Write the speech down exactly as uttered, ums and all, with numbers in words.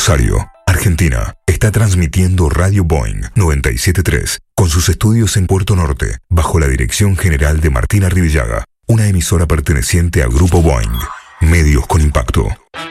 Rosario, Argentina, está transmitiendo Radio Boing noventa y siete punto tres con sus estudios en Puerto Norte, bajo la dirección general de Martina Rivillaga, una emisora perteneciente a Grupo Boing, Medios con Impacto.